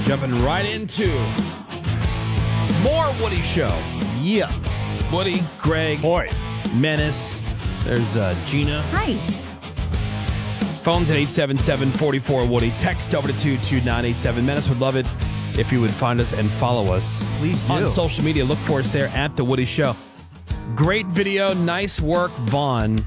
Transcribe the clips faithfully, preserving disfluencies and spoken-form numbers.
Jumping right into more Woody Show. Yeah. Woody, Greg, Boy. Menace. There's uh, Gina. Hi. Phones at eight seven seven, four four, Woody. Text over to two two nine eight seven. Menace would love it if you would find us and follow us. Please do. On social media. Look for us there at The Woody Show. Great video. Nice work, Vaughn.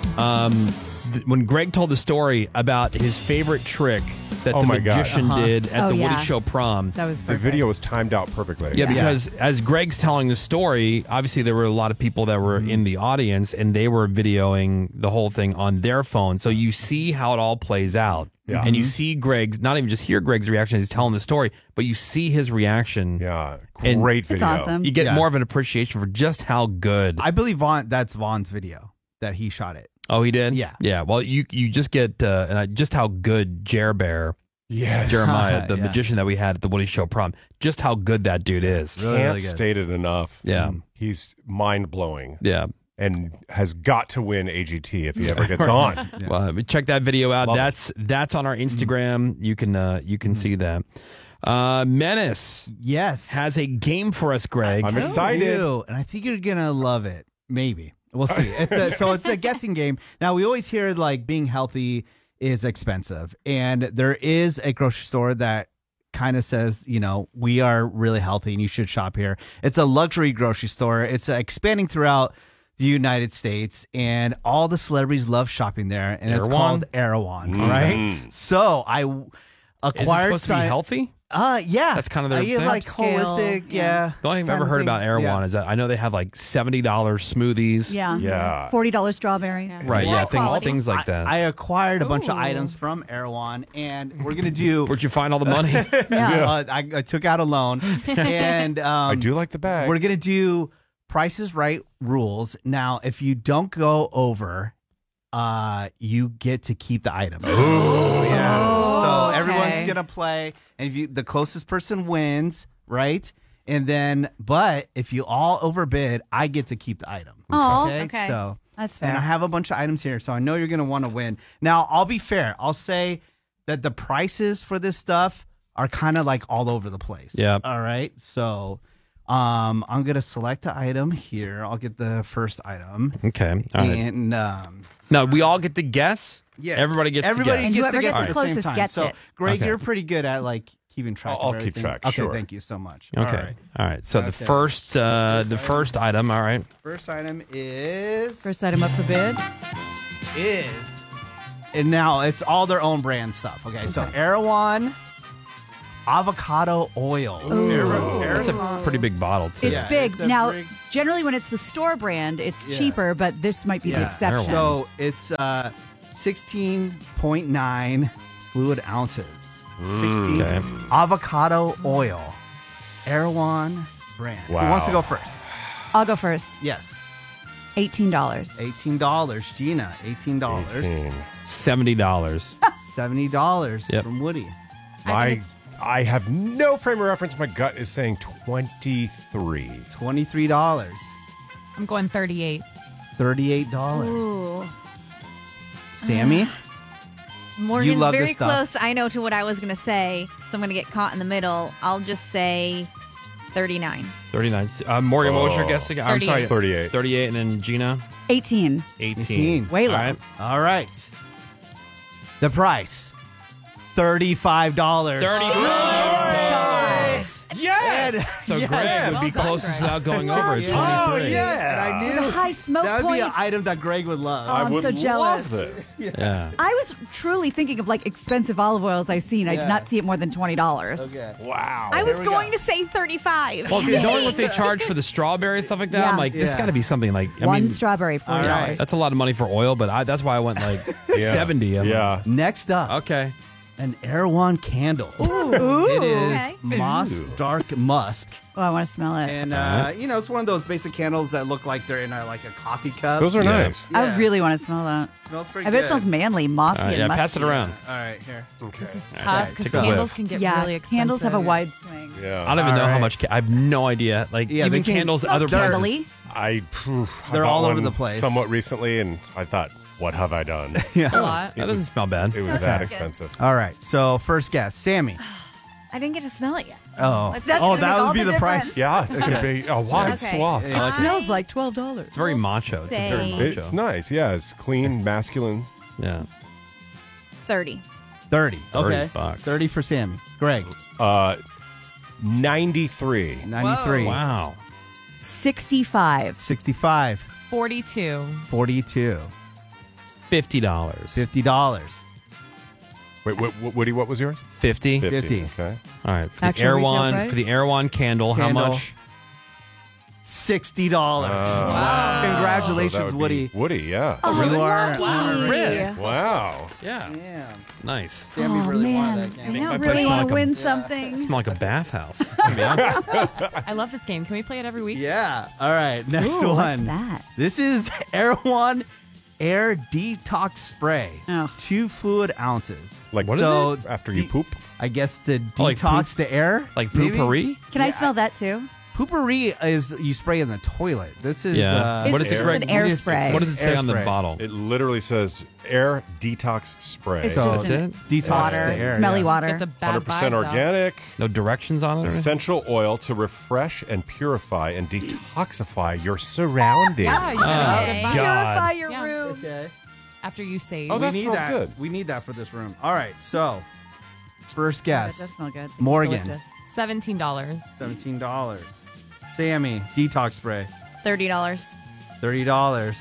Um, th- when Greg told the story about his favorite trick that Oh the my God. magician Uh-huh. did at Oh, the yeah. Woody Show prom. That was The perfect. video was timed out perfectly. Yeah, because as Greg's telling the story, obviously there were a lot of people that were in the audience and they were videoing the whole thing on their phone. So you see how it all plays out. Yeah. And you see Greg's, not even just hear Greg's reaction as he's telling the story, but you see his reaction. Yeah, And great It's video. awesome. You get Yeah. more of an appreciation for just how good. I believe Vaughn. That's Vaughn's video that he shot it. oh, he did? Yeah. Yeah. Well, you you just get uh, and I, just how good Jer Bear, Yes. Jeremiah, the Yeah. magician that we had at the Woody Show prom, just how good that dude is. Really, Can't really good. state it enough. Yeah. He's mind blowing Yeah. and has got to win A G T if he ever gets on. Yeah. Well, check that video out. Love it. that's that's on our Instagram. You can uh, you can see that. Uh, Menace Yes. has a game for us, Greg. I'm I excited. do, and I think you're gonna love it. Maybe we'll see. It's a, so it's a guessing game. Now we always hear like being healthy is expensive, and there is a grocery store that kind of says, you know, we are really healthy and you should shop here. It's a luxury grocery store. It's uh, expanding throughout the United States, and all the celebrities love shopping there. And it's Erewhon? called Erewhon. All right. So I w- Is it acquired. supposed to be si- healthy? Uh, yeah. That's kind of their I eat, thing? like Upscale, holistic. yeah. Yeah. The only thing I've kind ever of heard thing. about Erewhon Yeah. is that I know they have like seventy dollars smoothies. Yeah. Yeah. forty dollars strawberries. Right. Yeah. Low Thing, quality. things like that. I acquired a bunch of Ooh. items from Erewhon, and we're gonna do. Where'd you find all the money? Yeah. uh, I, I took out a loan, and um, I do like the bag. We're gonna do Price is Right rules. Now, if you don't go over, uh, you get to keep the item. Oh, yeah. So okay. everyone's gonna play, and if you the closest person wins, right? And then, but if you all overbid, I get to keep the item. Oh, okay. So That's and I fair. have a bunch of items here, so I know you're gonna want to win. Now, I'll be fair. I'll say that the prices for this stuff are kind of like all over the place. Yeah. All right. So, um, I'm gonna select an item here. I'll get the first item, Okay. All right. and um, Now we all get to guess. yes, Everybody gets everybody to guess. gets And to whoever guess gets at the the same closest time. gets so, it. Greg, Okay. you're pretty good at like keeping track. I'll- of I'll keep everything. track, Okay, sure. thank you so much. Okay. All right. All right. So the Okay. first, uh, the first item. All right. First item is First item up for bid. is, and now it's all their own brand stuff. Okay, so Erewhon avocado oil. Ooh. Erewhon- That's a Erewhon- pretty big bottle too. It's Yeah, big. it's a Now, big- generally when it's the store brand, it's Yeah. cheaper, but this might be the Yeah. exception. So it's uh, sixteen point nine fluid ounces. sixteen okay. avocado oil. Erewhon brand. Who Wow. wants to go first? I'll go first. Yes. eighteen dollars. eighteen dollars. Gina, eighteen dollars. eighteen. Seventy dollars. seventy dollars Yep. from Woody. My, I have no frame of reference. My gut is saying twenty-three. twenty-three dollars. I'm going thirty-eight. thirty-eight dollars. Ooh. Sammy? Morgan's love very this stuff. close, I know, to what I was going to say, so I'm going to get caught in the middle. I'll just say thirty-nine. Thirty-nine. Uh, Morgan, what was your Oh. guess again? I'm sorry. thirty-eight. Thirty-eight, and then Gina. eighteen. Eighteen. eighteen. Way low. All right. All right. The price thirty-five dollars. Thirty-five. Yes. So Yes. Greg would be Well done, closest Greg. without going over at Oh, twenty-three. yeah. And I knew The high smoke that would be point. an item that Greg would love. Oh, I I'm would so jealous. love this. Yeah. I was truly thinking of like expensive olive oils I've seen. I Yeah. did not see it more than twenty dollars. Okay. Wow. I was we going go. to say thirty-five. Well, knowing what they charge for the strawberry and stuff like that, Yeah. I'm like, this Yeah. got to be something like. I One mean, strawberry, forty All dollars. right. that's a lot of money for oil, but I, that's why I went like Yeah. seventy. I'm Yeah. Next up, like, okay. an Erewhon candle. Ooh. It is Okay. moss dark musk, Oh, I want to smell it. and uh, you know it's one of those basic candles that look like they're in a, like a coffee cup. Those are Yeah. nice. Yeah. I really want to smell that. Smells pretty I bet good. it smells manly, mossy, All right, and yeah, musky. pass it around. All right, here. Okay. This is Okay, tough because take a candles whiff. can get Yeah, really expensive. candles have a wide swing. Yeah. I don't even All know how right. much. Ca- I have no idea. Like Yeah, even they can- candles, Smells other places. candle-y. I, phew, I They're bought all over one the place. somewhat recently, and I thought, what have I done? Yeah. a lot. That doesn't smell bad. It was that expensive. All right. So first guess, Sammy. I didn't get to smell it yet. Oh, That's oh, gonna that make all would be the the price. difference. Yeah, it's gonna be a wide Okay. swath. Yeah. It smells like twelve dollars. It's very macho. It's a very say- macho. It's nice. Yeah, it's clean, masculine. Yeah. thirty. Thirty. thirty Okay. bucks. Thirty for Sammy. Greg. Uh, ninety-three. Ninety-three. Wow. Sixty-five. Sixty-five. forty-two. Forty-two. Fifty dollars. Fifty dollars. Wait, what, what, Woody, what was yours? Fifty. Fifty. Okay. All right. For the Actual retail Erewhon price? for the Erewhon candle, how Candle. much? Sixty dollars. Wow. Congratulations, So that would Woody. be Woody, yeah. Oh, You are. lucky. Really? Wow. Yeah. Yeah. Nice. Sammy Oh, really man. wanted that I game. don't my really place want like to a- win something. Smell like a bathhouse. To be honest. I love this game. Can we play it every week? Yeah. All right. Next Ooh, what's one. that? This is Erewhon Air Detox Spray. Oh. Two fluid ounces. Like, What is so it? After you de- poop? I guess to Oh, like detox poop- the air. Like maybe? poopery? Can I Yeah, smell that too? Poopery is you spray in the toilet. This is Yeah. uh, What It's is it? just an air spray. What does it say Air on the spray. bottle? It literally says air detox spray. It's So just That's an it? detox water, the air. smelly yeah. water. Get the bad one hundred percent vibes out. organic, No directions on it? Or anything? essential oil to refresh and purify and detoxify your surroundings. Yeah, you Oh, get the vibes. God. Purify your Yeah. room. Okay. After you save. Oh, we that need smells that. good. We need that for this room. All right. So, first That guess. does smell good. It's Morgan. delicious. seventeen dollars. Seventeen dollars. Sammy detox spray. Thirty dollars. Thirty dollars.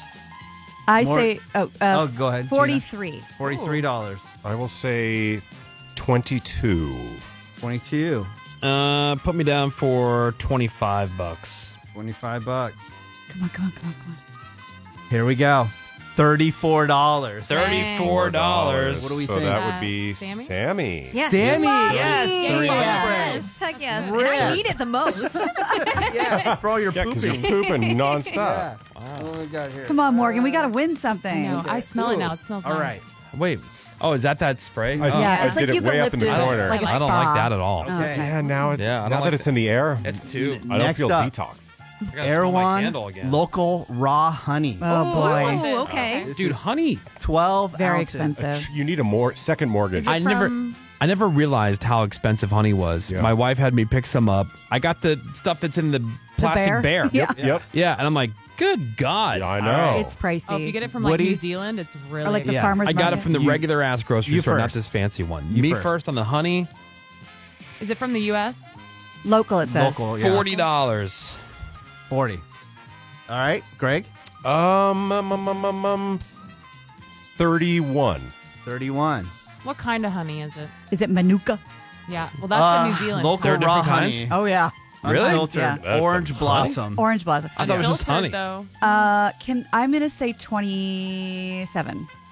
I More- say, oh, uh, Oh, go ahead, Gina. forty-three. Forty-three dollars. I will say twenty-two. Twenty-two. Uh, put me down for twenty-five bucks. Twenty-five bucks. Come on, come on, come on, come on. Here we go. Thirty-four dollars. Thirty-four dollars. What do we so think? that would Uh, be Sammy? Sammy. Yes. Sammy. Yes. Yes. Yes. Heck yes. And I Rip. need it the most. Yeah, for all your Yeah, because you're pooping. pooping nonstop. Yeah. What we got here? Come on, Morgan. We got to win something. No, I smell it Ooh. now. It smells All nice. right. Wait. Oh, is that that spray? I, Oh. Yeah, I it's did like it way up in the eucalyptus, corner. like a I don't like spa. that at all. Okay. yeah, now, it, Yeah, I don't now like that it's that. in the air, It's too. I don't Next feel up. detox. I gotta smell my candle Erewhon again. local raw honey. Oh, boy. Oh, okay. This Dude, is honey. twelve Very ounces. expensive. You need a more second mortgage. Is it I never from- I never realized how expensive honey was. Yeah. My wife had me pick some up. I got the stuff that's in the plastic bear? bear. Yeah. Yep. Yeah, and I'm like, good God. Yeah, I know. It's pricey. Oh, if you get it from like Woody? New Zealand, it's really or like the Yeah. farmer's I got it market. from the You- regular ass grocery you store, not first. this fancy one. You Me first. first on the honey, Is it from the U S? Local, it says. Local, yeah. forty dollars. forty. All right, Greg. Um, um, um, um, um, um, thirty-one. thirty-one. What kind of honey is it? Is it Manuka? Yeah. Well, that's Uh, the New Zealand. local There are raw different honey. kinds? Oh, yeah. Really? Unfiltered. Yeah. That's Orange from blossom. Orange blossom. I thought it was just honey. Unfiltered, though. Uh, can I'm going to say twenty-seven.